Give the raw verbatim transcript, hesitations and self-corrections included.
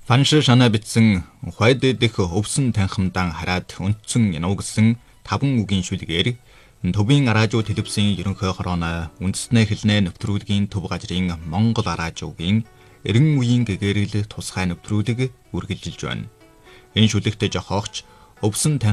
Фанш шанаа бичсэн хойд дэх өвсөн танхимдан хараад өнцсөн януу гэсэн таван үгийн шүлгээр Төвийн Араажуу телевизийн ерөнхий хорооно үндэснээ хэлнээ нэвтрүүлгийн төв газрын Монгол Араажуугийн эрен үеийн гэгэрэл тусгай нэвтрүүлэг үргэлжилж байна. Энэ шүлэгтээ жохоогч өвсөн